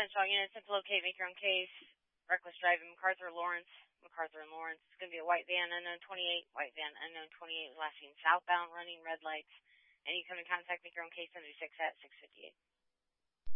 all units to locate, make your own case. Reckless driving, MacArthur and Lawrence. It's going to be a white van, unknown 28, white van, unknown 28, last seen southbound, running red lights. And you come in contact, make your own case, 76 at 658.